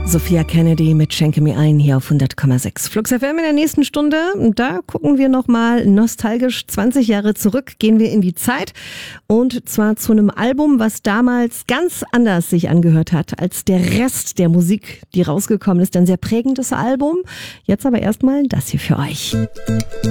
Sophia Kennedy mit Schenke mir ein hier auf 100,6. Flux FM in der nächsten Stunde. Da gucken wir nochmal nostalgisch 20 Jahre zurück, gehen wir in die Zeit. Und zwar zu einem Album, was damals ganz anders sich angehört hat als der Rest der Musik, die rausgekommen ist. Ein sehr prägendes Album. Jetzt aber erstmal das hier für euch.